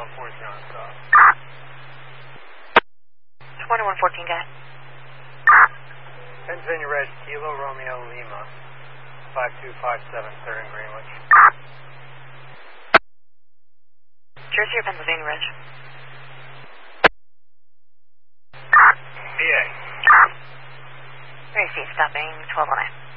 14 on stop. 2114, guy. Pennsylvania Red, Kilo Romeo Lima, 5257, 3rd and Greenwich. Jersey or Pennsylvania Red? PA. Very safe, stopping 1209.